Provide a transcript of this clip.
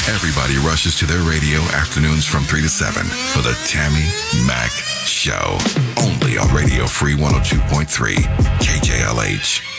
Everybody rushes to their radio afternoons from 3 to 7 for the Tammy Mack Show. Only on Radio Free 102.3 KJLH.